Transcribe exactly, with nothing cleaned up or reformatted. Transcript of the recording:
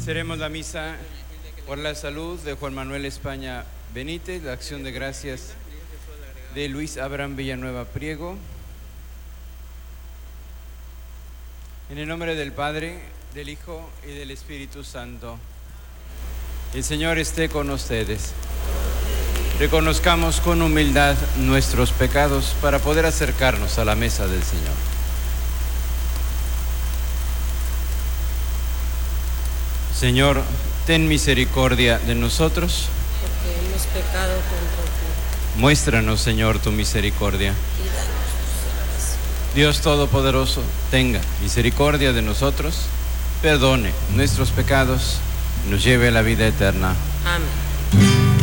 Ofreceremos la misa por la salud de Juan Manuel España Benítez, la acción de gracias de Luis Abraham Villanueva Priego. En el nombre del Padre, del Hijo y del Espíritu Santo. El Señor esté con ustedes. Reconozcamos con humildad nuestros pecados para poder acercarnos a la mesa del Señor. Señor, ten misericordia de nosotros. Porque hemos pecado contra ti. Muéstranos, Señor, tu misericordia. Y danos tu salvación. Dios Todopoderoso, tenga misericordia de nosotros, perdone nuestros pecados y nos lleve a la vida eterna. Amén.